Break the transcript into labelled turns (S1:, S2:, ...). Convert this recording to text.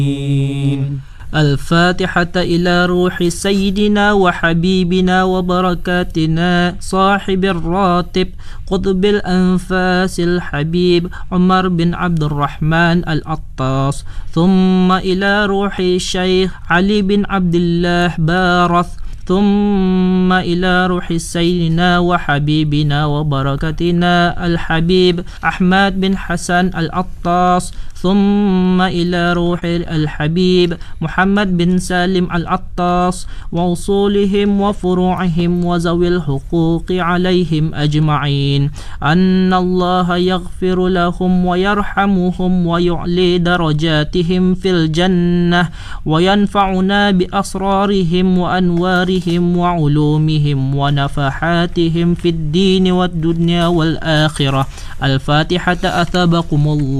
S1: الفاتحة إلى روح سيدنا وحبيبنا وبركاتنا صاحب الراتب قطب الأنفاس الحبيب عمر بن عبد الرحمن العطاس، ثم إلى روح الشيخ علي بن عبد الله بارث، ثم إلى روح سيدنا وحبيبنا وبركتنا الحبيب أحمد بن حسن العطاس، ثم إلى روح الحبيب محمد بن سالم العطاس ووصولهم وفروعهم وذوي الحقوق عليهم أجمعين، أن الله يغفر لهم ويرحمهم ويعلي درجاتهم في الجنة وينفعنا بأسرارهم وأنوارهم وعلومهم ونفحاتهم في الدين والدنيا والآخرة. الفاتحة. أثابكم الله.